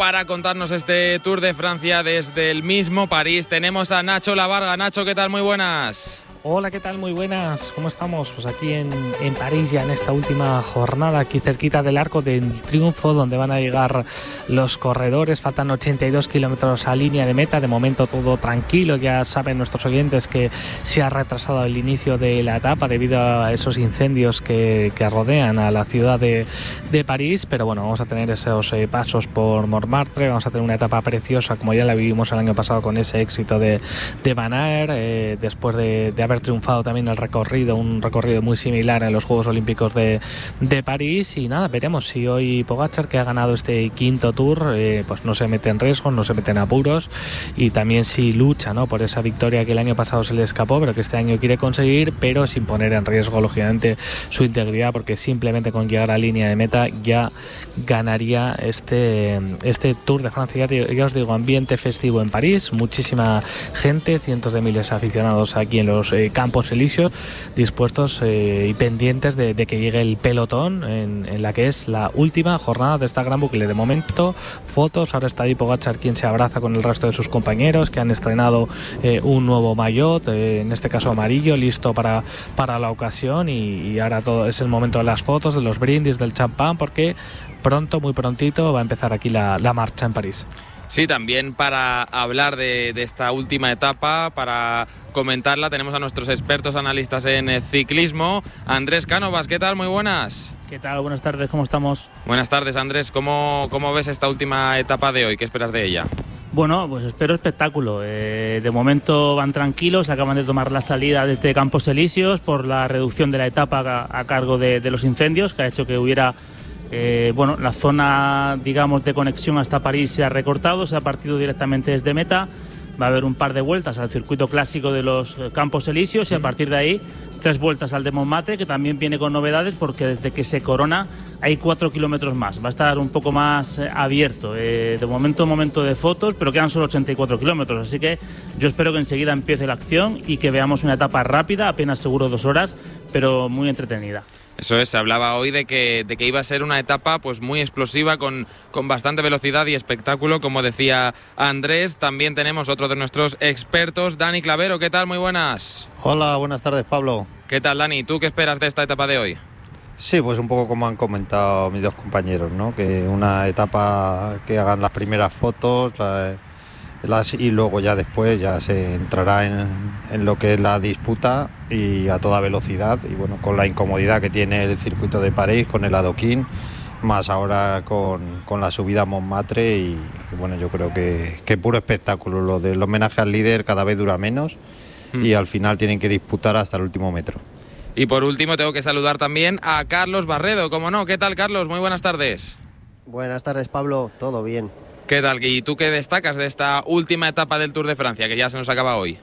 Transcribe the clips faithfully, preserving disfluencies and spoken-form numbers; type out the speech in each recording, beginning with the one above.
para contarnos este Tour de Francia desde el mismo París. Tenemos a Nacho Lavarga. Nacho, ¿qué tal? Muy buenas. Hola, ¿qué tal? Muy buenas. ¿Cómo estamos? Pues aquí en, en París, ya en esta última jornada, aquí cerquita del Arco del Triunfo, donde van a llegar los corredores. Faltan ochenta y dos kilómetros a línea de meta. De momento todo tranquilo. Ya saben nuestros oyentes que se ha retrasado el inicio de la etapa debido a esos incendios que, que rodean a la ciudad de, de París. Pero bueno, vamos a tener esos eh, pasos por Montmartre. Vamos a tener una etapa preciosa, como ya la vivimos el año pasado con ese éxito de, de Van Aert, eh, después de, de haber triunfado también el recorrido, un recorrido muy similar en los Juegos Olímpicos de, de París. Y nada, veremos si hoy Pogačar, que ha ganado este quinto Tour, eh, pues no se mete en riesgo, no se mete en apuros, y también si lucha, ¿no?, por esa victoria que el año pasado se le escapó, pero que este año quiere conseguir, pero sin poner en riesgo lógicamente su integridad, porque simplemente con llegar a línea de meta ya ganaría este, este Tour de Francia. Ya, ya os digo, ambiente festivo en París, muchísima gente, cientos de miles de aficionados aquí en los eh, Campos Elíseos, dispuestos eh, y pendientes de, de que llegue el pelotón en, en la que es la última jornada de esta gran bucle. De momento, fotos, ahora está ahí Pogačar, quien se abraza con el resto de sus compañeros, que han estrenado eh, un nuevo maillot, eh, en este caso amarillo, listo para, para la ocasión, y, y ahora todo es el momento de las fotos, de los brindis, del champán, porque pronto, muy prontito, va a empezar aquí la, la marcha en París. Sí, también para hablar de, de esta última etapa, para comentarla, tenemos a nuestros expertos analistas en ciclismo. Andrés Cánovas, ¿qué tal? Muy buenas. ¿Qué tal? Buenas tardes, ¿cómo estamos? Buenas tardes, Andrés. ¿Cómo, cómo ves esta última etapa de hoy? ¿Qué esperas de ella? Bueno, pues espero espectáculo. Eh, de momento van tranquilos, acaban de tomar la salida desde Campos Elíseos por la reducción de la etapa a, a cargo de, de los incendios, que ha hecho que hubiera... Eh, bueno, la zona, digamos, de conexión hasta París se ha recortado, se ha partido directamente desde meta. Va a haber un par de vueltas al circuito clásico de los Campos Elíseos y a partir de ahí tres vueltas al de Montmartre, que también viene con novedades porque desde que se corona hay cuatro kilómetros más. Va a estar un poco más eh, abierto. Eh, de momento, momento de fotos, pero quedan solo ochenta y cuatro kilómetros. Así que yo espero que enseguida empiece la acción y que veamos una etapa rápida, apenas seguro dos horas, pero muy entretenida. Eso es, se hablaba hoy de que, de que iba a ser una etapa pues muy explosiva, con, con bastante velocidad y espectáculo, como decía Andrés. También tenemos otro de nuestros expertos, Dani Clavero. ¿Qué tal? Muy buenas. Hola, buenas tardes, Pablo. ¿Qué tal, Dani? ¿Tú qué esperas de esta etapa de hoy? Sí, pues un poco como han comentado mis dos compañeros, ¿no? Que una etapa que hagan las primeras fotos, la, las, y luego ya después ya se entrará en, en lo que es la disputa y a toda velocidad, y bueno, con la incomodidad que tiene el circuito de París, con el adoquín, más ahora con, con la subida a Montmartre, y, y bueno, yo creo que, que puro espectáculo. Lo del homenaje al líder cada vez dura menos mm. y al final tienen que disputar hasta el último metro. Y por último tengo que saludar también a Carlos Barredo, como no. ¿Qué tal, Carlos? Muy buenas tardes. Buenas tardes, Pablo. Todo bien. ¿Qué tal? ¿Y tú qué destacas de esta última etapa del Tour de Francia, que ya se nos acaba hoy?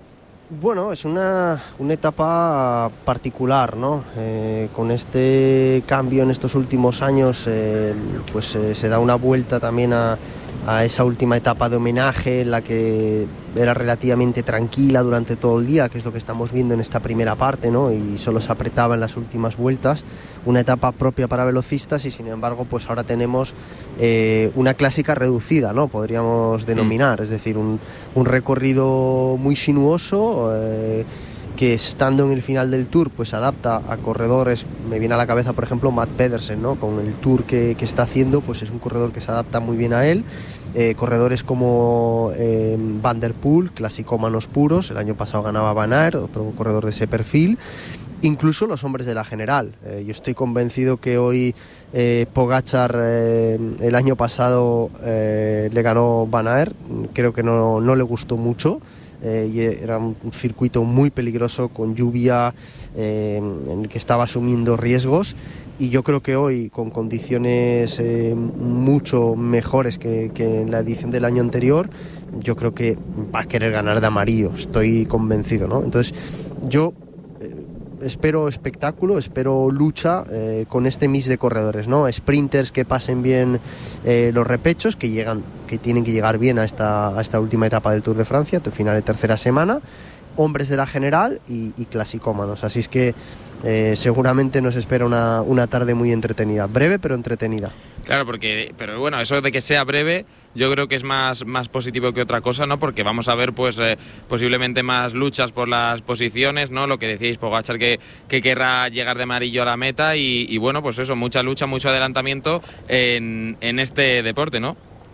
Bueno, es una, una etapa particular, ¿no? Eh, con este cambio en estos últimos años, eh, pues eh, se da una vuelta también a, a esa última etapa de homenaje, en la que era relativamente tranquila durante todo el día, que es lo que estamos viendo en esta primera parte, ¿no? Y solo se apretaba en las últimas vueltas. Una etapa propia para velocistas, y sin embargo pues ahora tenemos eh, una clásica reducida, ¿no? Podríamos denominar, es decir, un, un recorrido muy sinuoso, eh, que estando en el final del Tour pues adapta a corredores. Me viene a la cabeza por ejemplo Matt Pedersen, ¿no? Con el Tour que, que está haciendo, pues es un corredor que se adapta muy bien a él. Eh, corredores como eh, Van der Poel, clasicómanos puros, el año pasado ganaba Van Aert, otro corredor de ese perfil. Incluso los hombres de la general. Eh, yo estoy convencido que hoy eh, Pogačar eh, el año pasado eh, le ganó Van Aert. Creo que no, no le gustó mucho. Eh, y era un circuito muy peligroso, con lluvia, eh, en el que estaba asumiendo riesgos. Y yo creo que hoy, con condiciones eh, mucho mejores que, que en la edición del año anterior, yo creo que va a querer ganar de amarillo. Estoy convencido, ¿no? Entonces, yo espero espectáculo, espero lucha eh, con este mix de corredores, ¿no? Sprinters que pasen bien eh, los repechos, que llegan, que tienen que llegar bien a esta, a esta última etapa del Tour de Francia, el final de tercera semana, hombres de la general y, y clasicómanos. Así es que eh, seguramente nos espera una, una tarde muy entretenida, breve pero entretenida. Claro, porque, pero bueno, eso de que sea breve, yo creo que es más, más positivo que otra cosa, ¿no? Porque vamos a ver, pues, eh, posiblemente más luchas por las posiciones, ¿no? Lo que decíais, Pogačar que, que querrá llegar de amarillo a la meta y, y bueno, pues eso, mucha lucha, mucho adelantamiento en, en este deporte, ¿no?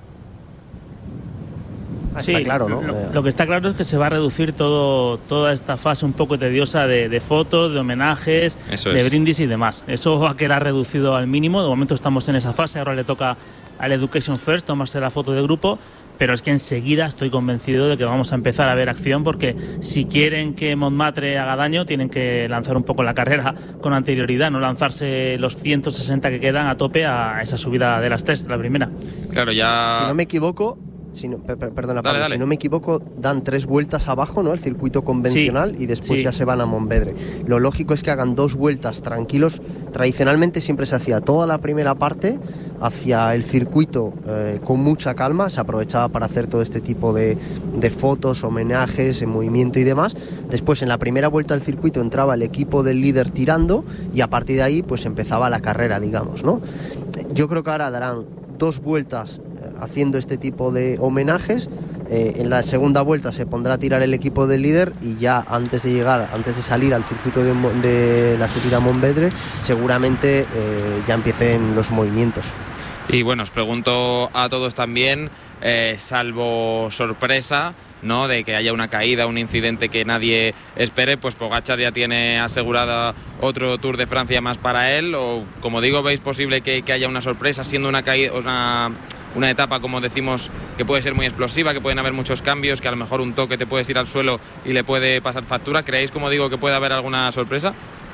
Sí, está claro, ¿no? Lo, lo que está claro es que se va a reducir todo, toda esta fase un poco tediosa de, de fotos, de homenajes, Eso de es. brindis y demás. Eso va a quedar reducido al mínimo. De momento estamos en esa fase, ahora le toca al Education First tomarse la foto de grupo, pero es que enseguida estoy convencido de que vamos a empezar a ver acción, porque si quieren que Montmartre haga daño, tienen que lanzar un poco la carrera con anterioridad, no lanzarse los ciento sesenta que quedan a tope a esa subida de las tres, de la primera. Claro, ya... Si no me equivoco... Si no, per, perdona, Pablo, dale, dale. si no me equivoco, dan tres vueltas abajo, ¿no? El circuito convencional, sí, y después sí. ya se van a Montvedre. Lo lógico es que hagan dos vueltas tranquilos. Tradicionalmente siempre se hacía toda la primera parte hacia el circuito eh, con mucha calma, se aprovechaba para hacer todo este tipo de, de fotos, homenajes, en movimiento y demás. Después, en la primera vuelta del circuito entraba el equipo del líder tirando y a partir de ahí pues empezaba la carrera, digamos, ¿no? Yo creo que ahora darán dos vueltas haciendo este tipo de homenajes. Eh, en la segunda vuelta se pondrá a tirar el equipo del líder y ya antes de llegar, antes de salir al circuito de, de la subida a Montvedre, seguramente eh, ya empiecen los movimientos. Y bueno, os pregunto a todos también, eh, salvo sorpresa, ¿no?, de que haya una caída, un incidente que nadie espere, pues Pogačar ya tiene asegurada otro Tour de Francia más para él, o como digo, ¿veis posible que, que haya una sorpresa siendo una caída, una, una etapa, como decimos, que puede ser muy explosiva, que pueden haber muchos cambios, que a lo mejor un toque te puedes ir al suelo y le puede pasar factura? ¿Creéis, como digo, que puede haber alguna sorpresa?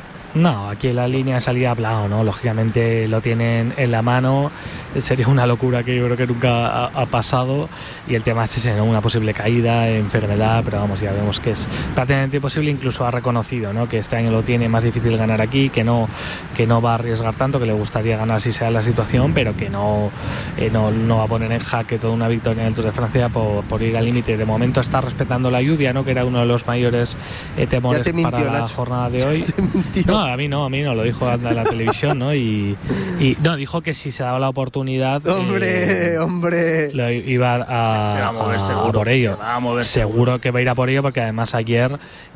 No, aquí en la línea de salida hablado, ¿no? Lógicamente lo tienen en la mano, sería una locura que yo creo que nunca ha, ha pasado, y el tema es ese, ¿no? Una posible caída, enfermedad, pero vamos, ya vemos que es prácticamente imposible. Incluso ha reconocido, ¿no?, que este año lo tiene más difícil ganar aquí, que no, que no va a arriesgar tanto, que le gustaría ganar si sea la situación, pero que no, eh, no, no va a poner en jaque toda una victoria en el Tour de Francia por, por ir al límite. De momento está respetando la lluvia, ¿no?, que era uno de los mayores eh, temores mintió, para la Nacho. jornada de hoy. No, a mí no, a mí no, lo dijo en la televisión, ¿no? Y, y no, dijo que si se daba la oportunidad, hombre, eh, hombre, lo iba a, se, se va a mover a, seguro, a por ello. Se va a mover seguro, seguro que va a ir a por ello, porque además ayer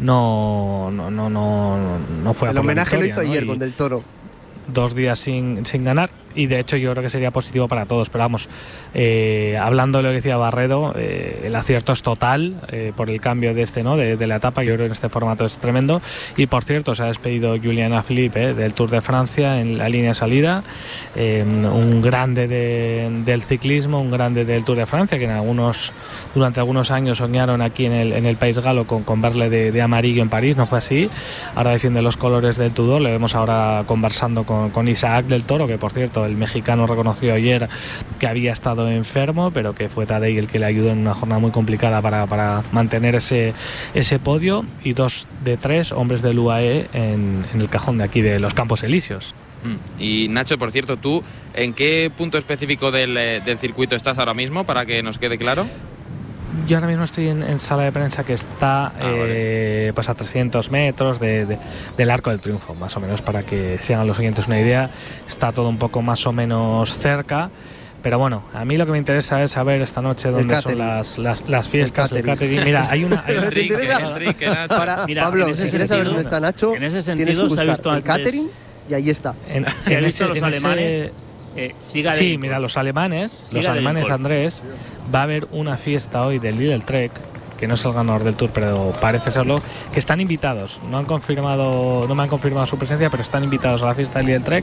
no, no, no, no, no fue a el por homenaje la victoria, lo hizo ayer, ¿no? con Del Toro. Dos días sin, sin ganar, y de hecho yo creo que sería positivo para todos, pero vamos, eh, hablando de lo que decía Barredo, eh, el acierto es total eh, por el cambio de este, ¿no?, de, de la etapa. Yo creo que en este formato es tremendo. Y por cierto, se ha despedido Julian Alaphilippe eh, del Tour de Francia en la línea de salida, eh, un grande de, del ciclismo, un grande del Tour de Francia, que en algunos durante algunos años soñaron aquí en el, en el País Galo con, con verle de, de amarillo en París. No fue así, ahora defiende los colores del Tudor. Le vemos ahora conversando con Con, con Isaac del Toro, que por cierto el mexicano reconoció ayer que había estado enfermo, pero que fue Tadej el que le ayudó en una jornada muy complicada para, para mantener ese, ese podio. Y dos de tres hombres del U A E en, en el cajón de aquí de los Campos Elíseos. Y Nacho, por cierto, ¿tú en qué punto específico del, del circuito estás ahora mismo, para que nos quede claro? Yo ahora mismo estoy en, en sala de prensa, que está ah, eh, vale. pues a trescientos metros de, de, del Arco del Triunfo, más o menos, para que se hagan los oyentes una idea. Está todo un poco más o menos cerca. Pero bueno, a mí lo que me interesa es saber esta noche dónde son las, las, las fiestas, el catering. Mira, hay una... Hay un ¿Te interesa? Enrique, Nacho. Para, Mira, Pablo, si quieres saber dónde está Nacho, en ese tienes que sentido se ha buscar visto el antes, catering y ahí está. En, se ha visto ese, los alemanes... Ese, Eh, siga sí, de mira, los alemanes, siga los alemanes, Andrés, va a haber una fiesta hoy del Lidl Trek, que no es el ganador del Tour, pero parece serlo, que están invitados. No han confirmado, no me han confirmado su presencia, pero están invitados a la fiesta del Lidl Trek.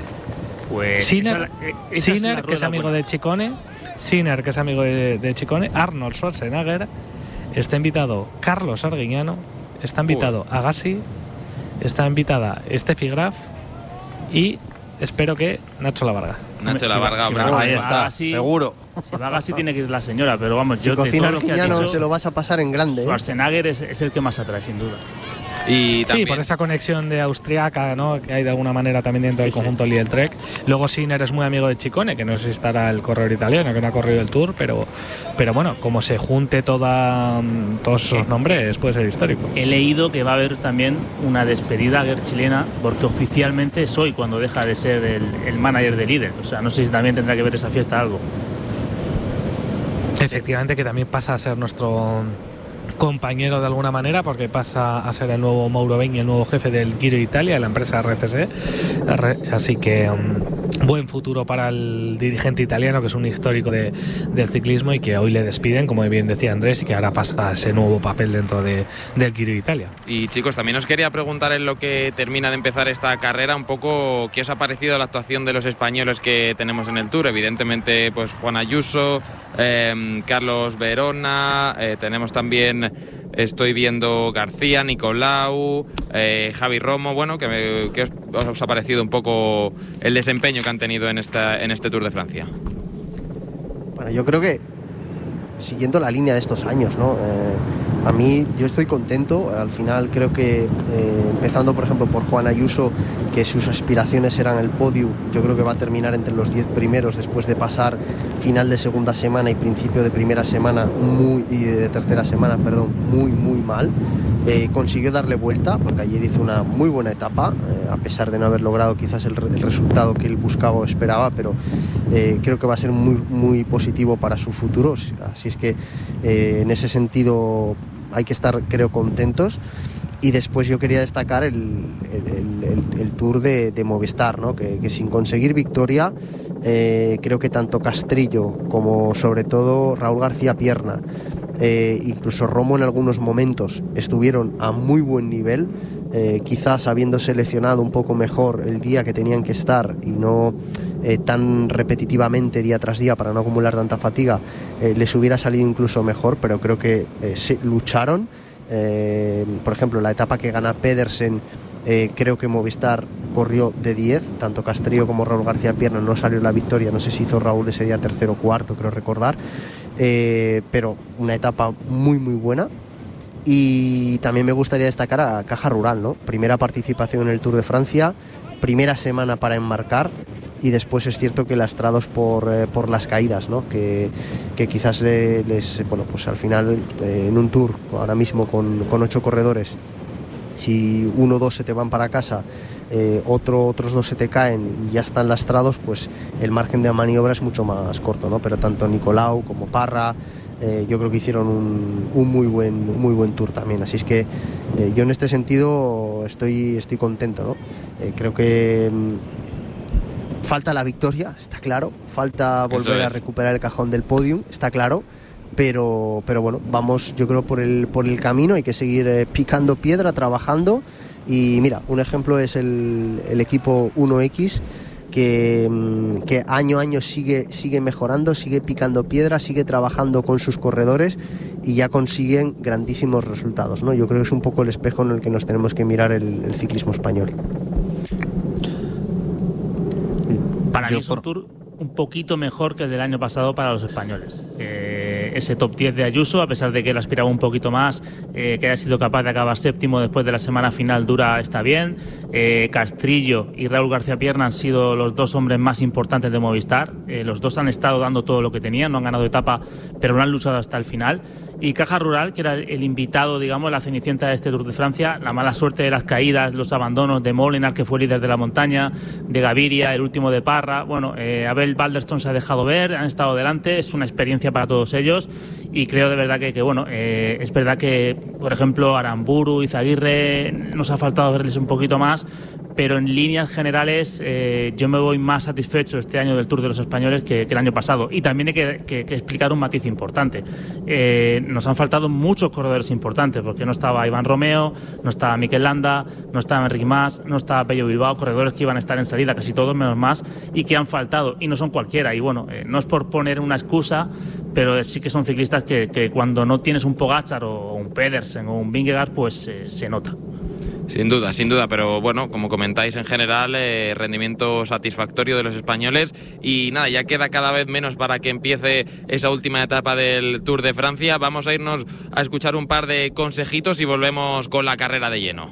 Pues Sinner, esa, esa Sinner es que es amigo buena. de Ciccone, Sinner, que es amigo de, de Ciccone, Arnold Schwarzenegger, está invitado Carlos Arguiñano, está invitado Uy. Agassi, está invitada Steffi Graf y espero que Nacho Lavarga. Nacho Lavarga, si si va, ahí si está, así, seguro. Si va así tiene que ir la señora, pero vamos, si yo cocina de todo lo que ha Arguiñano dicho, se lo vas a pasar en grande. ¿eh? Schwarzenegger es, es el que más atrae, sin duda. Y también... Sí, por esa conexión de austriaca, ¿no?, que hay de alguna manera también dentro sí, del conjunto sí. Lidl Trek. Luego Sinner es muy amigo de Ciccone, que no sé si estará el corredor italiano, que no ha corrido el Tour, pero, pero bueno, como se junte toda, todos esos nombres, puede ser histórico. He leído que va a haber también una despedida a Gert chilena, porque oficialmente es hoy cuando deja de ser el, el manager de Lidl. O sea, no sé si también tendrá que ver esa fiesta algo. Efectivamente, que también pasa a ser nuestro compañero de alguna manera, porque pasa a ser el nuevo Mauro Begni, el nuevo jefe del Giro Italia, la empresa R C C. Así que um, buen futuro para el dirigente italiano, que es un histórico de, del ciclismo, y que hoy le despiden, como bien decía Andrés, y que ahora pasa a ese nuevo papel dentro de, del Giro Italia. Y chicos, también os quería preguntar, en lo que termina de empezar esta carrera, un poco qué os ha parecido la actuación de los españoles que tenemos en el Tour. Evidentemente, pues Juan Ayuso, eh, Carlos Verona, eh, tenemos también, estoy viendo García, Nicolau, eh, Javi Romo. Bueno, ¿qué, qué os, os ha parecido un poco el desempeño que han tenido en, esta, en este Tour de Francia? Bueno, yo creo que siguiendo la línea de estos años, ¿no? Eh, a mí, yo estoy contento. Al final creo que, eh, empezando por ejemplo por Juan Ayuso, que sus aspiraciones eran el podio, yo creo que va a terminar entre los diez primeros después de pasar final de segunda semana y principio de primera semana muy, y de tercera semana, perdón, muy muy mal. Eh, consiguió darle vuelta, porque ayer hizo una muy buena etapa, eh, a pesar de no haber logrado quizás el, el resultado que él buscaba o esperaba, pero eh, creo que va a ser muy, muy positivo para su futuro. Así es que eh, en ese sentido hay que estar, creo, contentos. Y después yo quería destacar el, el, el, el Tour de, de Movistar, ¿no? que, que sin conseguir victoria, eh, creo que tanto Castrillo como sobre todo Raúl García Pierna, eh, incluso Romo en algunos momentos, estuvieron a muy buen nivel, eh, quizás habiendo seleccionado un poco mejor el día que tenían que estar y no eh, tan repetitivamente día tras día para no acumular tanta fatiga, eh, les hubiera salido incluso mejor, pero creo que eh, se lucharon. Eh, por ejemplo, la etapa que gana Pedersen, eh, creo que Movistar corrió de diez, tanto Castrillo como Raúl García Pierna no salió la victoria, no sé si hizo Raúl ese día tercero o cuarto, creo recordar, eh, pero una etapa muy muy buena. Y también me gustaría destacar a Caja Rural, ¿no? Primera participación en el Tour de Francia, primera semana para enmarcar, y después es cierto que lastrados por, eh, por las caídas, ¿no? que, que quizás le, les, bueno, pues al final eh, en un Tour ahora mismo con, con ocho corredores, si uno o dos se te van para casa, eh, otro, otros dos se te caen y ya están lastrados, pues el margen de maniobra es mucho más corto, ¿no? Pero tanto Nicolau como Parra, eh, yo creo que hicieron un, un muy buen muy buen Tour también. Así es que eh, yo en este sentido estoy, estoy contento, ¿no? Eh, creo que mm, falta la victoria, está claro, falta volver a recuperar el cajón del podium, está claro. Pero, pero bueno, vamos, yo creo, por el, por el camino. Hay que seguir eh, picando piedra, trabajando. Y mira, un ejemplo es el, el equipo uno equis, que, que año a año sigue, sigue mejorando, sigue picando piedra, sigue trabajando con sus corredores y ya consiguen grandísimos resultados, ¿no? Yo creo que es un poco el espejo en el que nos tenemos que mirar el, el ciclismo español. Para mí es un Tour un poquito mejor que el del año pasado para los españoles. Eh, ese top diez de Ayuso, a pesar de que él aspiraba un poquito más, eh, que haya sido capaz de acabar séptimo después de la semana final dura, está bien. Eh, Castrillo y Raúl García Pierna han sido los dos hombres más importantes de Movistar. Eh, los dos han estado dando todo lo que tenían, no han ganado etapa, pero no han luchado hasta el final. Y Caja Rural, que era el invitado, digamos, la cenicienta de este Tour de Francia, la mala suerte de las caídas, los abandonos de Molenaar, que fue líder de la montaña, de Gaviria, el último de Parra. Bueno, eh, Abel Balderston se ha dejado ver, han estado delante, es una experiencia para todos ellos y creo de verdad que, que bueno, eh, es verdad que, por ejemplo, Aramburu, Izaguirre, nos ha faltado verles un poquito más, pero en líneas generales eh, yo me voy más satisfecho este año del Tour de los Españoles que, que el año pasado. Y también hay que, que, que explicar un matiz importante. Eh, nos han faltado muchos corredores importantes, porque no estaba Iván Romeo, no estaba Mikel Landa, no estaba Enric Mas, no estaba Pello Bilbao, corredores que iban a estar en salida, casi todos menos Mas, y que han faltado, y no son cualquiera. Y bueno, eh, no es por poner una excusa, pero sí que son ciclistas que, que cuando no tienes un Pogačar o un Pedersen o un Vingegaard, pues eh, se nota. Sin duda, sin duda, pero bueno, como comentáis en general, eh, rendimiento satisfactorio de los españoles y nada, ya queda cada vez menos para que empiece esa última etapa del Tour de Francia. Vamos a irnos a escuchar un par de consejitos y volvemos con la carrera de lleno.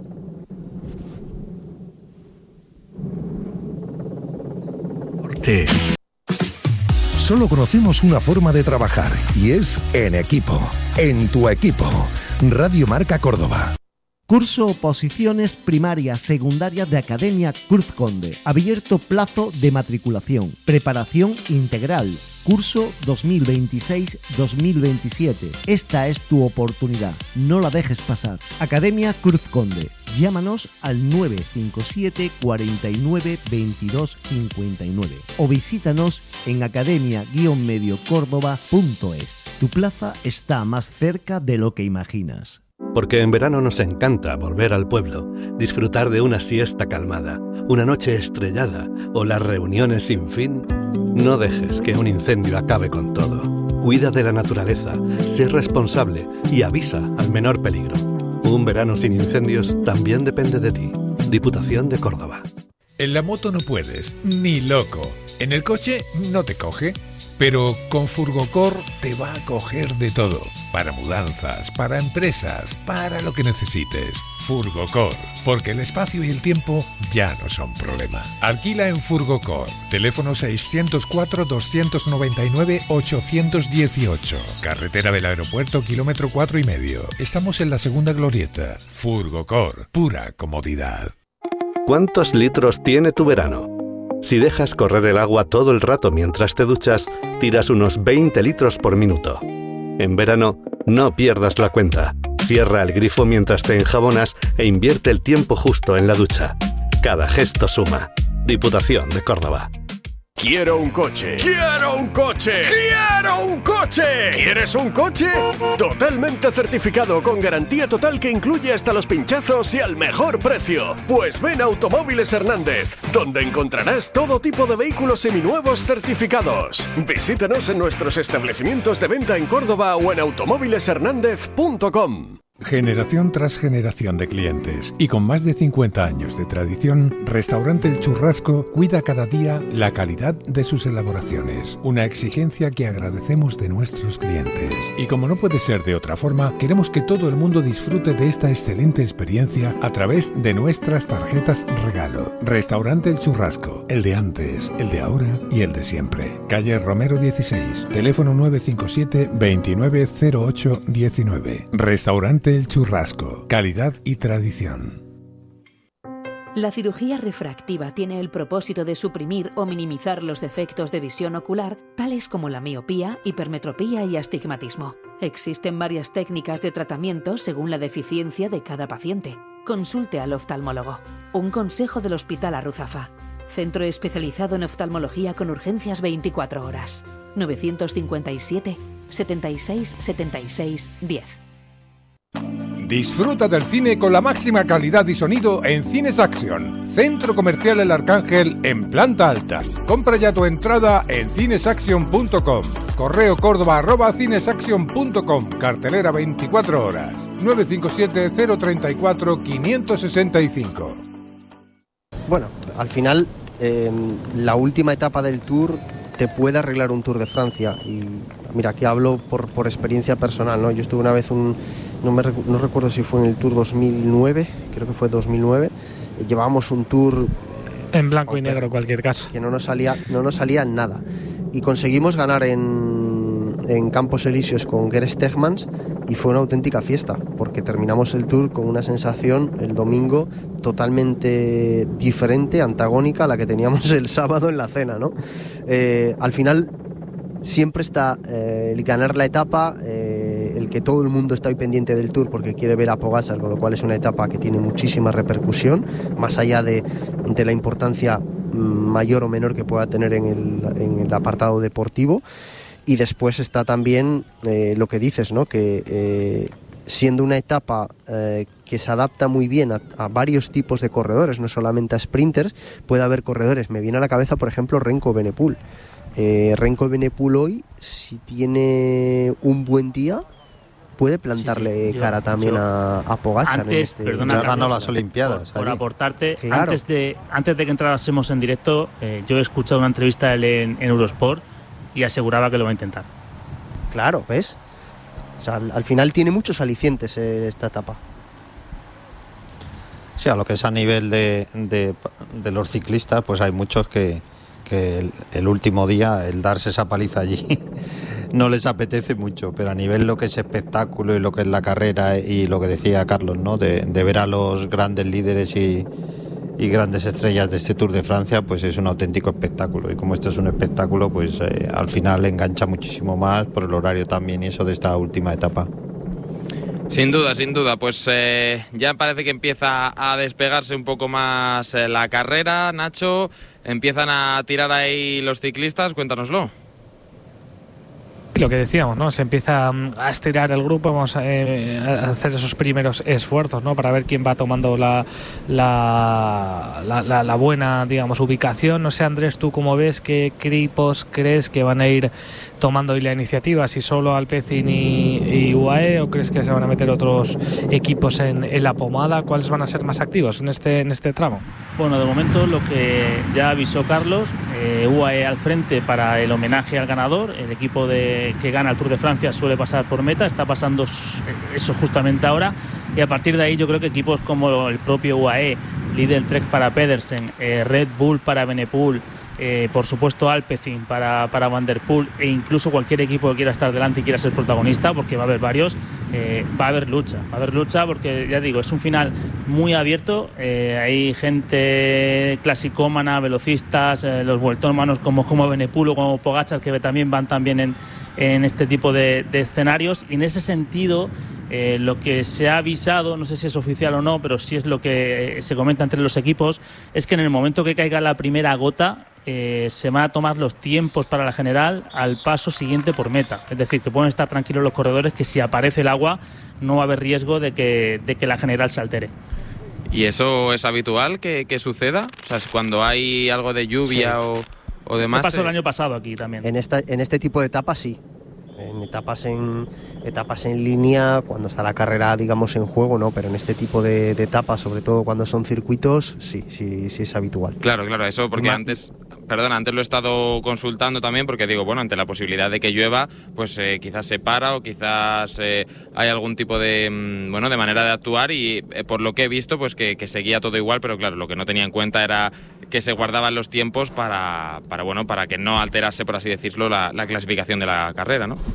Solo conocemos una forma de trabajar y es en equipo, en tu equipo. Radio Marca Córdoba. Curso Oposiciones Primarias Secundarias de Academia Cruz Conde. Abierto plazo de matriculación. Preparación integral. Curso dos mil veintiséis dos mil veintisiete. Esta es tu oportunidad. No la dejes pasar. Academia Cruz Conde. Llámanos al nueve cinco siete cuarenta y nueve veintidós cincuenta y nueve o visítanos en academia guion medio córdoba punto es. Tu plaza está más cerca de lo que imaginas. Porque en verano nos encanta volver al pueblo, disfrutar de una siesta calmada, una noche estrellada o las reuniones sin fin. No dejes que un incendio acabe con todo. Cuida de la naturaleza, sé responsable y avisa al menor peligro. Un verano sin incendios también depende de ti. Diputación de Córdoba. En la moto no puedes, ni loco. En el coche no te coge. Pero con Furgocor te va a coger de todo. Para mudanzas, para empresas, para lo que necesites. Furgocor, porque el espacio y el tiempo ya no son problema. Alquila en Furgocor. Teléfono seiscientos cuatro doscientos noventa y nueve ochocientos dieciocho. Carretera del Aeropuerto, kilómetro cuatro y medio. Estamos en la segunda glorieta. Furgocor, pura comodidad. ¿Cuántos litros tiene tu verano? Si dejas correr el agua todo el rato mientras te duchas, tiras unos veinte litros por minuto. En verano, no pierdas la cuenta. Cierra el grifo mientras te enjabonas e invierte el tiempo justo en la ducha. Cada gesto suma. Diputación de Córdoba. Quiero un coche. ¡Quiero un coche! ¡Quiero un coche! ¿Quieres un coche? Totalmente certificado con garantía total que incluye hasta los pinchazos y al mejor precio. Pues ven a Automóviles Hernández, donde encontrarás todo tipo de vehículos seminuevos certificados. Visítanos en nuestros establecimientos de venta en Córdoba o en automóviles hernández punto com. Generación tras generación de clientes y con más de cincuenta años de tradición, Restaurante El Churrasco cuida cada día la calidad de sus elaboraciones, una exigencia que agradecemos de nuestros clientes. Y como no puede ser de otra forma, queremos que todo el mundo disfrute de esta excelente experiencia a través de nuestras tarjetas regalo. Restaurante El Churrasco, el de antes, el de ahora y el de siempre. Calle Romero dieciséis, teléfono nueve cinco siete veintinueve cero ocho diecinueve. Restaurante El Churrasco, calidad y tradición. La cirugía refractiva tiene el propósito de suprimir o minimizar los defectos de visión ocular, tales como la miopía, hipermetropía y astigmatismo. Existen varias técnicas de tratamiento según la deficiencia de cada paciente. Consulte al oftalmólogo. Un consejo del Hospital Arruzafa. Centro especializado en oftalmología con urgencias veinticuatro horas. novecientos cincuenta y siete, setenta y seis, setenta y seis, diez. Disfruta del cine con la máxima calidad y sonido en Cines Action, Centro Comercial El Arcángel en planta alta. Compra ya tu entrada en cinesaction punto com. Correo córdoba arroba cinesaction punto com. Cartelera veinticuatro horas. nueve cinco siete cero tres cuatro cinco seis cinco. Bueno, al final eh, la última etapa del Tour te puede arreglar un Tour de Francia. Y mira, aquí hablo por, por experiencia personal, ¿no? Yo estuve una vez, un, no, me, no recuerdo si fue en el Tour dos mil nueve, creo que fue dos mil nueve, eh, llevábamos un Tour... Eh, en blanco y negro, en cualquier caso. Que no nos salía, no nos salía nada. Y conseguimos ganar en, en Campos Elíseos con Geraint Stegmans y fue una auténtica fiesta, porque terminamos el Tour con una sensación el domingo totalmente diferente, antagónica a la que teníamos el sábado en la cena, ¿no? Eh, al final siempre está eh, el ganar la etapa, eh, el que todo el mundo está hoy pendiente del Tour porque quiere ver a Pogačar, con lo cual es una etapa que tiene muchísima repercusión, más allá de, de la importancia mayor o menor que pueda tener en el, en el apartado deportivo. Y después está también eh, lo que dices, ¿no? Que eh, siendo una etapa eh, que se adapta muy bien a, a varios tipos de corredores, no solamente a sprinters, puede haber corredores. Me viene a la cabeza, por ejemplo, Remco Eh, Remco Evenepoel hoy, si tiene un buen día, puede plantarle sí, sí. cara yo, también yo, a, a Pogačar. Antes, en este, perdona, ya ganó las Olimpiadas. Por, por aportarte, claro. antes de antes de que entrásemos en directo, eh, yo he escuchado una entrevista de él en, en Eurosport y aseguraba que lo va a intentar. Claro, ¿ves? O sea, al, al final tiene muchos alicientes eh, esta etapa. Sí, a lo que es a nivel de, de, de los ciclistas, pues hay muchos que, que el, el último día, el darse esa paliza allí, no les apetece mucho, pero a nivel lo que es espectáculo y lo que es la carrera y lo que decía Carlos, ¿no? De, de ver a los grandes líderes y, y grandes estrellas de este Tour de Francia, pues es un auténtico espectáculo. Y como esto es un espectáculo, pues eh, al final engancha muchísimo más por el horario también y eso de esta última etapa. Sin duda, sin duda, pues eh, ya parece que empieza a despegarse un poco más eh, la carrera, Nacho, empiezan a tirar ahí los ciclistas, cuéntanoslo. Lo que decíamos, ¿no? Se empieza a estirar el grupo, vamos a, eh, a hacer esos primeros esfuerzos, ¿no? Para ver quién va tomando la, la, la, la, la buena, digamos, ubicación. No sé, Andrés, ¿tú cómo ves? ¿Qué equipos crees que van a ir tomando hoy la iniciativa? ¿Si solo Alpecin y, y U A E o crees que se van a meter otros equipos en, en la pomada? ¿Cuáles van a ser más activos en este, en este tramo? Bueno, de momento lo que ya avisó Carlos, eh, U A E al frente para el homenaje al ganador, el equipo de que gana el Tour de Francia suele pasar por meta, está pasando eso justamente ahora, y a partir de ahí yo creo que equipos como el propio U A E, Lidl Trek para Pedersen, eh, Red Bull para Benepul, eh, por supuesto Alpecin para, para Van der Poel, e incluso cualquier equipo que quiera estar delante y quiera ser protagonista, porque va a haber varios, eh, va a haber lucha, va a haber lucha porque ya digo, es un final muy abierto, eh, hay gente clasicómana, velocistas, eh, los vueltómanos como, como Benepul o como Pogačar que también van también en en este tipo de, de escenarios, y en ese sentido eh, lo que se ha avisado, no sé si es oficial o no, pero sí es lo que se comenta entre los equipos, es que en el momento que caiga la primera gota eh, se van a tomar los tiempos para la general al paso siguiente por meta, es decir, que pueden estar tranquilos los corredores, que si aparece el agua no va a haber riesgo de que, de que la general se altere. ¿Y eso es habitual que, que suceda? O sea, cuando hay algo de lluvia sí. o... o demás. ¿Qué pasó el año pasado aquí también? En esta, en este tipo de etapas sí. En etapas en etapas en línea, cuando está la carrera, digamos, en juego, no, pero en este tipo de, de etapas, sobre todo cuando son circuitos, sí, sí, sí es habitual. Claro, claro, eso porque Más... antes, perdona, antes lo he estado consultando también porque digo, bueno, ante la posibilidad de que llueva, pues eh, quizás se para o quizás eh, hay algún tipo de, mm, bueno, de manera de actuar y eh, por lo que he visto, pues que, que seguía todo igual, pero claro, lo que no tenía en cuenta era que se guardaban los tiempos para, para bueno, para que no alterase, por así decirlo, la, la clasificación de la carrera, ¿no?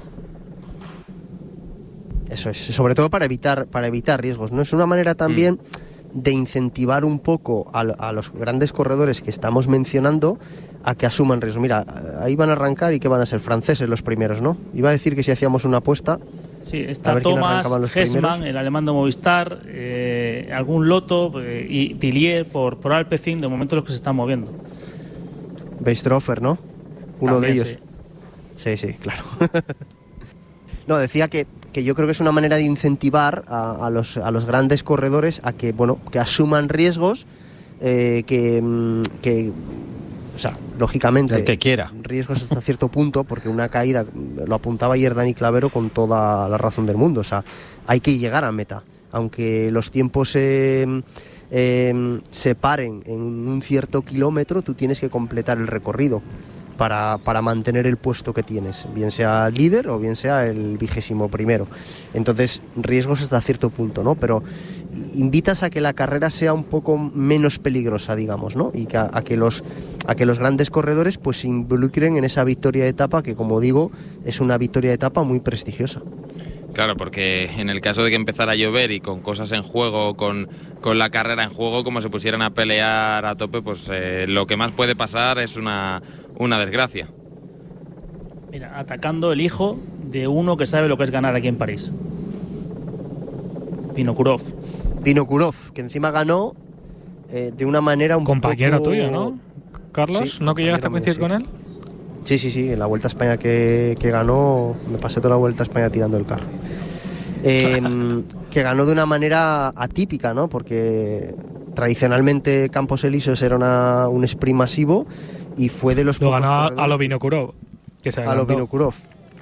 Eso es, sobre todo para evitar, para evitar riesgos, ¿no? Es una manera también mm. de incentivar un poco a, a los grandes corredores que estamos mencionando a que asuman riesgos. Mira, ahí van a arrancar y que van a ser franceses los primeros, ¿no? Iba a decir que si hacíamos una apuesta... Sí, está Thomas, Hessmann, el alemán de Movistar, eh, algún Lotto eh, y Tillier por, por Alpecin, de momento los que se están moviendo. Weistrofer, ¿no? Uno También, de ellos. Sí, sí, sí, claro. No, decía que, que yo creo que es una manera de incentivar a, a, los, a los grandes corredores a que, bueno, que asuman riesgos, eh, que, que, o sea, lógicamente... El que quiera. Riesgos hasta cierto punto, porque una caída, lo apuntaba ayer Dani Clavero con toda la razón del mundo, o sea, hay que llegar a meta. Aunque los tiempos eh, eh, se paren en un cierto kilómetro, tú tienes que completar el recorrido para, para mantener el puesto que tienes, bien sea líder o bien sea el vigésimo primero. Entonces, riesgos hasta cierto punto, ¿no? Pero invitas a que la carrera sea un poco menos peligrosa, digamos, ¿no? Y que a, a que los a que los grandes corredores pues se involucren en esa victoria de etapa, que como digo, es una victoria de etapa muy prestigiosa. Claro, porque en el caso de que empezara a llover y con cosas en juego, con, con la carrera en juego, como se pusieran a pelear a tope, pues eh, lo que más puede pasar es una, una desgracia. Mira, atacando el hijo de uno que sabe lo que es ganar aquí en París. Vinokurov. Vinokurov, que encima ganó eh, de una manera un compañero poco... tuyo, ¿no? Carlos, sí, ¿no que llegaste a coincidir sí. con él? Sí, sí, sí, en la Vuelta a España que, que ganó, me pasé toda la Vuelta a España tirando el carro. Eh, que ganó de una manera atípica, ¿no? Porque tradicionalmente Campos Elíseos era una, un sprint masivo y fue de los lo pocos ganó a lo Vinokurov, que se a lo Vinokurov.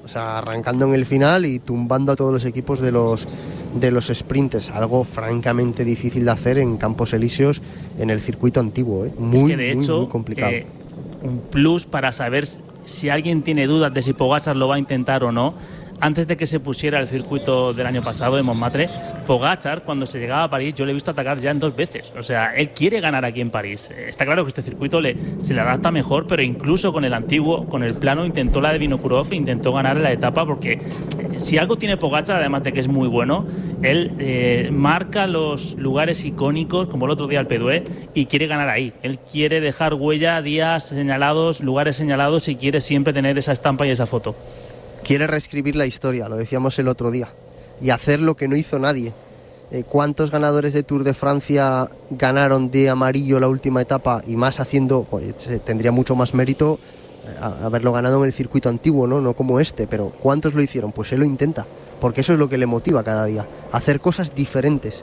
o sea, arrancando en el final y tumbando a todos los equipos de los de los sprinters, algo francamente difícil de hacer en Campos Elíseos en el circuito antiguo, ¿eh? Muy, es que de muy, hecho, muy complicado. Eh, un plus para saber si alguien tiene dudas de si Pogačar lo va a intentar o no. Antes de que se pusiera el circuito del año pasado en Montmartre, Pogačar, cuando se llegaba a París, yo le he visto atacar ya en dos veces. O sea, él quiere ganar aquí en París. Está claro que este circuito le, se le adapta mejor, pero incluso con el antiguo, con el plano, intentó la de Vinokurov e intentó ganar en la etapa, porque si algo tiene Pogačar, además de que es muy bueno, él eh, marca los lugares icónicos, como el otro día el P D E, y quiere ganar ahí. Él quiere dejar huella, días señalados, lugares señalados, y quiere siempre tener esa estampa y esa foto. Quiere reescribir la historia, lo decíamos el otro día, y hacer lo que no hizo nadie. Eh, ¿Cuántos ganadores de Tour de Francia ganaron de amarillo la última etapa? Y más haciendo, pues, tendría mucho más mérito eh, haberlo ganado en el circuito antiguo, ¿no? No como este, pero ¿cuántos lo hicieron? Pues él lo intenta, porque eso es lo que le motiva cada día, hacer cosas diferentes.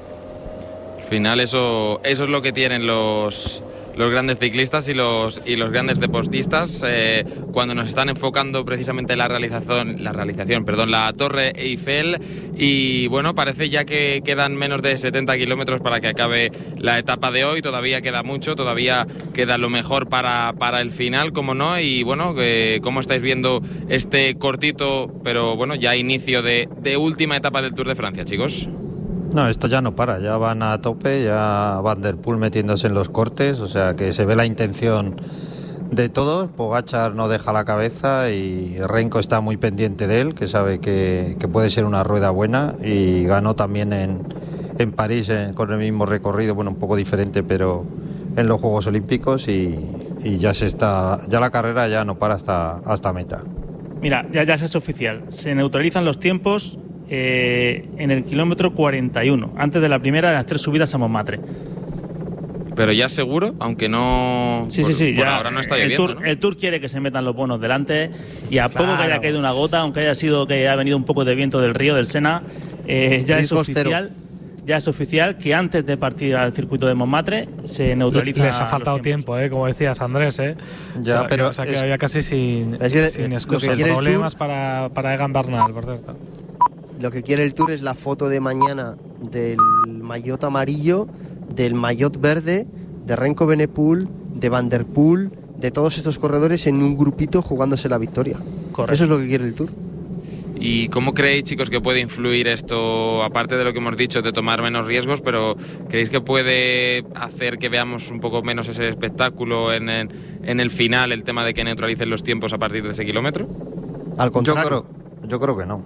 Al final eso, eso es lo que tienen los... los grandes ciclistas y los y los grandes deportistas eh, cuando nos están enfocando precisamente la realización la realización perdón la Torre Eiffel. Y bueno, parece ya que quedan menos de setenta kilómetros para que acabe la etapa de hoy. Todavía queda mucho, todavía queda lo mejor para, para el final, como no. Y bueno, eh, ¿cómo estáis viendo este cortito pero bueno ya inicio de, de última etapa del Tour de Francia, chicos? No, esto ya no para, ya van a tope, ya Van der Poel metiéndose en los cortes, o sea que se ve la intención de todos. Pogačar no deja la cabeza y Renko está muy pendiente de él, que sabe que, que puede ser una rueda buena, y ganó también en, en París en, con el mismo recorrido, bueno, un poco diferente, pero en los Juegos Olímpicos, y, y ya se está, ya la carrera ya no para hasta, hasta meta. Mira, ya, ya es oficial, se neutralizan los tiempos Eh, en el kilómetro cuarenta y uno, antes de la primera de las tres subidas a Montmartre. Pero ya seguro, aunque no... Sí, por, sí, sí. Por ya ahora no está el lloviendo, tour, ¿no? El Tour quiere que se metan los bonos delante, y a Claro. poco que haya caído una gota, aunque haya sido que haya venido un poco de viento del río, del Sena, eh, ya es oficial... Ya es oficial que antes de partir al circuito de Montmartre se neutraliza. Les ha faltado tiempo, ¿eh? Como decías, Andrés, ¿eh? Ya, o sea, pero o sea, es, que había casi sin, es que, sin eh, excusas. lo que quiere el Problemas Tour, para, para Egan Bernal, por cierto. Lo que quiere el Tour es la foto de mañana del maillot amarillo, del maillot verde, de Renko Evenepoel, de Van der Poel, de todos estos corredores en un grupito jugándose la victoria. Correcto. Eso es lo que quiere el Tour. ¿Y cómo creéis, chicos, que puede influir esto, aparte de lo que hemos dicho, de tomar menos riesgos, pero creéis que puede hacer que veamos un poco menos ese espectáculo en el, en el final, el tema de que neutralicen los tiempos a partir de ese kilómetro? Al contrario. Yo creo, yo creo que no.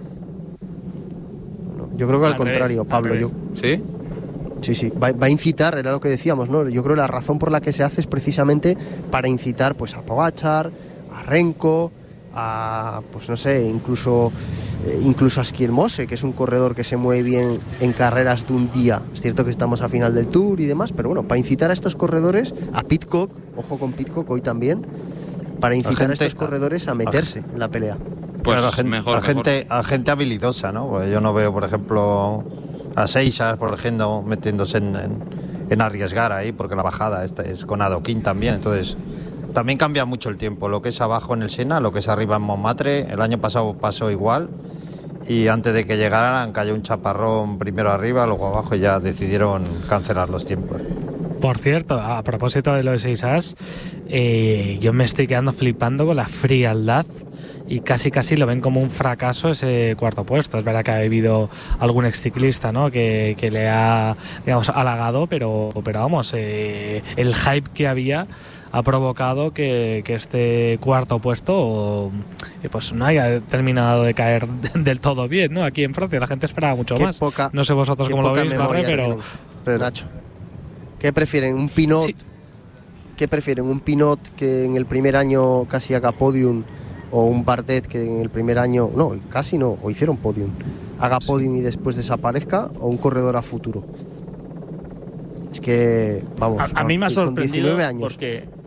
Yo creo que al, Al contrario, revés, Pablo. al Yo, ¿Sí? sí, sí. Va, va a incitar, era lo que decíamos, ¿no? Yo creo que la razón por la que se hace es precisamente para incitar, pues, a Pogačar, a Renko, a, pues no sé, incluso eh, incluso a Schielmose, que es un corredor que se mueve bien en carreras de un día. Es cierto que estamos a final del Tour y demás, pero bueno, para incitar a estos corredores, a Pidcock, ojo con Pidcock hoy también, para incitar a, gente, a estos corredores a meterse a, en la pelea. Pues a gente, mejor, a, mejor. Gente, a gente habilidosa, ¿no? Porque yo no veo, por ejemplo, a Seixas, por ejemplo, metiéndose en, en, en arriesgar ahí, porque la bajada esta es con adoquín también, entonces también cambia mucho el tiempo, lo que es abajo en el Sena, lo que es arriba en Montmartre. El año pasado pasó igual, y antes de que llegaran cayó un chaparrón primero arriba, luego abajo, y ya decidieron cancelar los tiempos. Por cierto, a propósito de lo de Seixas, eh, yo me estoy quedando flipando con la frialdad, y casi casi lo ven como un fracaso ese cuarto puesto. Es verdad que ha habido algún exciclista, ¿no?, que, que le ha, digamos, halagado, pero, pero vamos, eh, el hype que había ha provocado que, que este cuarto puesto eh, pues no haya terminado de caer del todo bien, ¿no? Aquí en Francia la gente esperaba mucho qué más. Poca, no sé vosotros cómo lo veis, Barre, pero... pero Nacho, ¿qué prefieren? ¿Un Pinot? Sí. ¿Qué prefieren? ¿Un Pinot que en el primer año casi haga podium, o un Bardet que en el primer año, no, casi no, o hicieron podium, haga podium y después desaparezca, o un corredor a futuro? Es que, vamos, a, a mí me ha sorprendido años. porque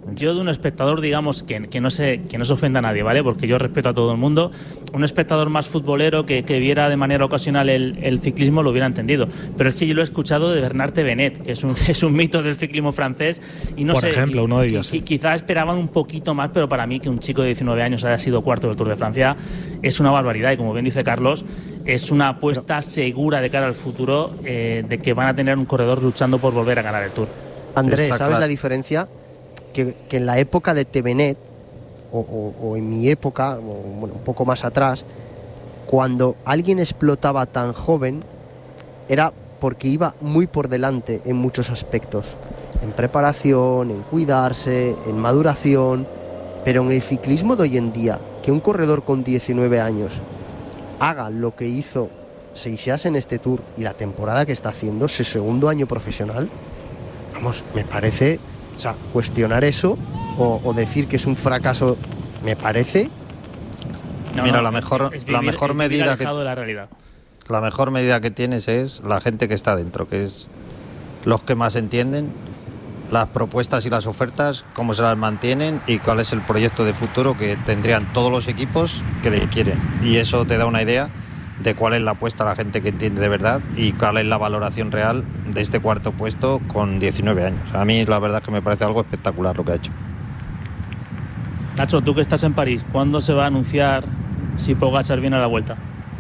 Yo de un espectador, digamos, que, que, no se, que no se ofenda a nadie, ¿vale? Porque yo respeto a todo el mundo. Un espectador más futbolero que, que viera de manera ocasional el, el ciclismo lo hubiera entendido. Pero es que yo lo he escuchado de Bernard Thévenet, que es un, es un mito del ciclismo francés. Y no Por sé, ejemplo, uno de ellos. Sí. Quizá esperaban un poquito más, pero para mí que un chico de diecinueve años haya sido cuarto del Tour de Francia es una barbaridad. Y como bien dice Carlos, es una apuesta segura de cara al futuro eh, de que van a tener un corredor luchando por volver a ganar el Tour. Andrés, Está ¿sabes claro. la diferencia? Que, que en la época de Thévenet, o, o, o en mi época, o, bueno, un poco más atrás, cuando alguien explotaba tan joven, era porque iba muy por delante en muchos aspectos. En preparación, en cuidarse, en maduración. Pero en el ciclismo de hoy en día, que un corredor con diecinueve años haga lo que hizo Seixas en este Tour y la temporada que está haciendo, su segundo año profesional, vamos, me parece... O sea, cuestionar eso o, o decir que es un fracaso, me parece... No, Mira, no, la mejor, es la vivir- mejor es vivir medida que alejado de la realidad. la mejor medida que tienes es la gente que está dentro, que es los que más entienden las propuestas y las ofertas, cómo se las mantienen y cuál es el proyecto de futuro que tendrían todos los equipos que le quieren. Y eso te da una idea de cuál es la apuesta a la gente que entiende de verdad y cuál es la valoración real de este cuarto puesto con diecinueve años. A mí la verdad es que me parece algo espectacular lo que ha hecho. Nacho, tú que estás en París, ¿cuándo se va a anunciar si Pogačar viene a la Vuelta?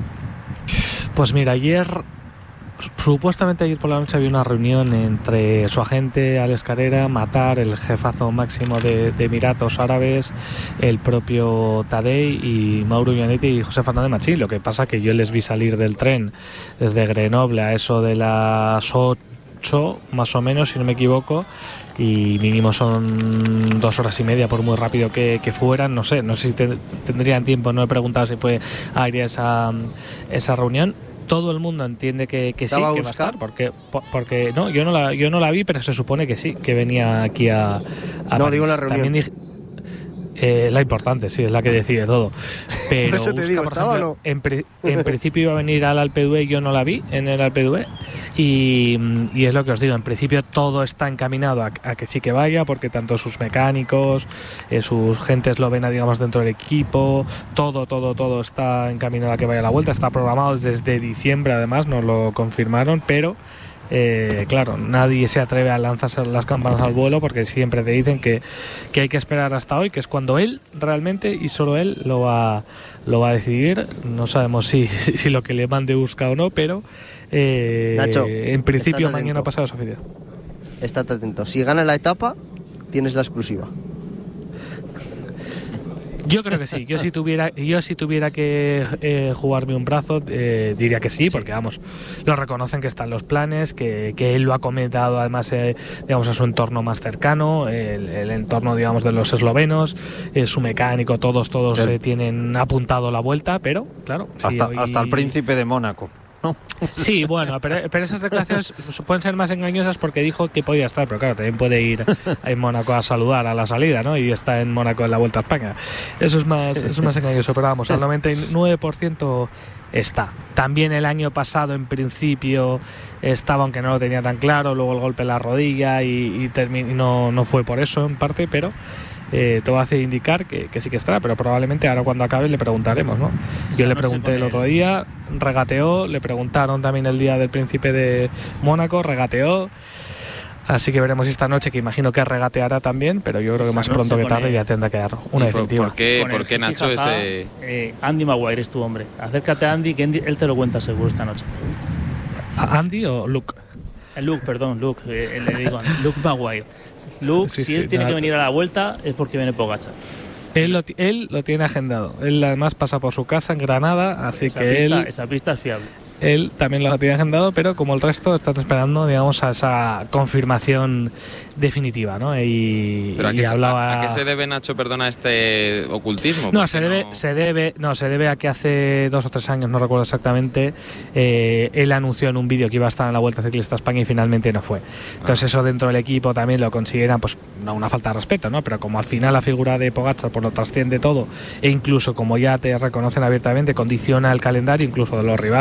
Pues mira, ayer, supuestamente ayer por la noche había una reunión entre su agente Alex Carrera, Matar, el jefazo máximo de, de Emiratos Árabes, el propio Tadej y Mauro Gianetti y José Fernández Machín. Lo que pasa que yo les vi salir del tren desde Grenoble a eso de las ocho más o menos, si no me equivoco, y mínimo son dos horas y media por muy rápido que, que fueran. No sé, no sé si te, tendrían tiempo, no he preguntado si fue a ir a esa, esa reunión. Todo el mundo entiende que, que sí, que va a estar, porque, porque no, yo no la, yo no la vi, pero se supone que sí, que venía aquí a, a No, París. digo la reunión. También dije, eh, la importante, sí, es la que decide todo. Pero Por eso te busca, digo, por ¿estaba ejemplo, o no? en, pri- en principio iba a venir al Alpe d'Huez, yo no la vi en el Alpe d'Huez, y, y es lo que os digo, en principio todo está encaminado a, a que sí que vaya, porque tanto sus mecánicos, eh, sus gentes lo ven, digamos, dentro del equipo, todo, todo, todo está encaminado a que vaya a la Vuelta, está programado desde diciembre, además, nos lo confirmaron, pero Eh, claro, nadie se atreve a lanzarse las campanas al vuelo porque siempre te dicen que, que hay que esperar hasta hoy, que es cuando él realmente y solo él lo va, lo va a decidir. No sabemos si, si, si lo que le mande busca o no, pero eh, Nacho, en principio estate mañana atento. pasado es oficial. Estate atento. Si gana la etapa, tienes la exclusiva. Yo creo que sí. Yo si tuviera, yo si tuviera que eh, jugarme un brazo, eh, diría que sí, porque vamos, lo reconocen que están los planes, que, que él lo ha comentado además, eh, digamos, a su entorno más cercano, el, el entorno, digamos, de los eslovenos, eh, su mecánico, todos, todos El- eh, tienen apuntado la Vuelta, pero claro, si Hasta, hoy- hasta el príncipe de Mónaco. ¿no? Sí, bueno, pero, pero esas declaraciones pueden ser más engañosas porque dijo que podía estar, pero claro, también puede ir en Mónaco a saludar a la salida, ¿no? Y está en Mónaco en la Vuelta a España. Eso es más, eso es más engañoso, pero vamos, al noventa y nueve por ciento está. También el año pasado, en principio, estaba, aunque no lo tenía tan claro, luego el golpe en la rodilla y, y, termi- y no, no fue por eso en parte, pero eh, te va a hacer indicar que, que sí que estará, pero probablemente ahora cuando acabe le preguntaremos, ¿no? Yo le pregunté el otro día, regateó, le preguntaron también el día del príncipe de Mónaco, regateó, así que veremos esta noche, que imagino que regateará también, pero yo creo que más Esta pronto noche que tarde con el- ya tendrá que dar una ¿Y por- definitiva. por qué, Con por el qué Nacho, jijijaja, ese...? eh, Andy Maguire es tu hombre. Acércate a Andy, que Andy- él te lo cuenta seguro esta noche. ¿A ¿Andy o Luke? Eh, Luke, perdón, Luke, eh, le digo Andy, Luke Maguire. Luke, Sí, si sí, él tiene no, que venir a la Vuelta es porque viene Pogačar. Él lo, ti- él lo tiene agendado. Él además pasa por su casa en Granada, así esa que pista, él, esa pista es fiable. él también lo tiene agendado, pero como el resto están esperando, digamos, a esa confirmación definitiva, ¿no? Y, ¿Pero a y qué, se- hablaba... a- a qué se debe, Nacho, perdona, este ocultismo? No, Porque se debe, se debe, no, se debe a que hace dos o tres años, no recuerdo exactamente, eh, él anunció en un vídeo que iba a estar en la Vuelta Ciclista a España y finalmente no fue. Entonces eso dentro del equipo también lo consideran, pues, no una falta de respeto, ¿no? Pero como al final la figura de Pogačar por lo trasciende todo, e incluso como ya te reconocen abiertamente, condiciona el calendario incluso de los rivales,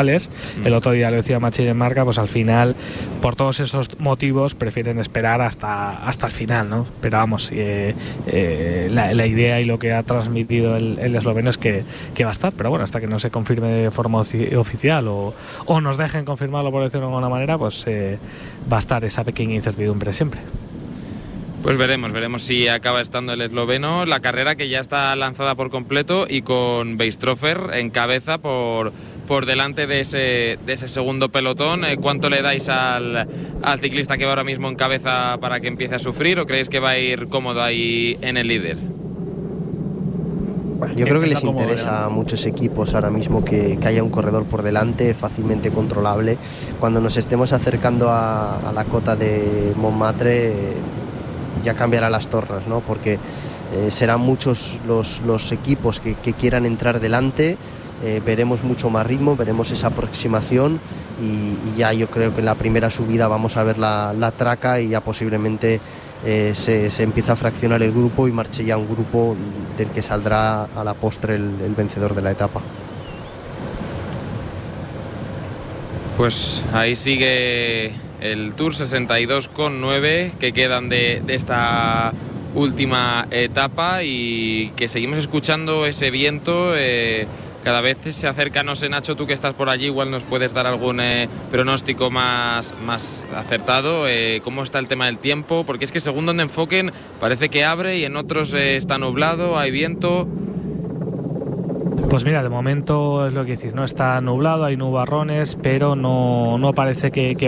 mm. el otro día lo decía Machín en Marca, pues al final, por todos esos motivos, prefieren esperar hasta, hasta el final, ¿no? Pero vamos, eh, eh, la, la idea y lo que ha transmitido el, el esloveno es que, que va a estar, pero bueno, hasta que no se confirme de forma oficial o, o nos dejen confirmarlo, por decirlo de alguna manera, pues eh, va a estar esa pequeña incertidumbre siempre. Pues veremos, veremos si acaba estando el esloveno. La carrera que ya está lanzada por completo y con Beistrofer en cabeza por, por delante de ese, de ese segundo pelotón. ¿Cuánto le dais al, al ciclista que va ahora mismo en cabeza para que empiece a sufrir, o creéis que va a ir cómodo ahí en el líder? Bueno, yo creo que les interesa a muchos equipos ahora mismo que, que haya un corredor por delante fácilmente controlable. Cuando nos estemos acercando a, a la cota de Montmartre, ya cambiará las tornas, ¿no? Porque eh, serán muchos los, los equipos que, que quieran entrar delante, eh, veremos mucho más ritmo, veremos esa aproximación y, y ya yo creo que en la primera subida vamos a ver la, la traca y ya posiblemente eh, se, se empieza a fraccionar el grupo y marche ya un grupo del que saldrá a la postre el, el vencedor de la etapa. Pues ahí sigue el Tour sesenta y dos coma nueve que quedan de, de esta última etapa y que seguimos escuchando ese viento. Eh, cada vez se acerca, no sé, Nacho, tú que estás por allí, igual nos puedes dar algún eh, pronóstico más, más acertado. Eh, ¿Cómo está el tema del tiempo? Porque es que según donde enfoquen parece que abre y en otros eh, está nublado, hay viento. Pues mira, de momento es lo que decís, no está nublado, hay nubarrones, pero no, no parece que, que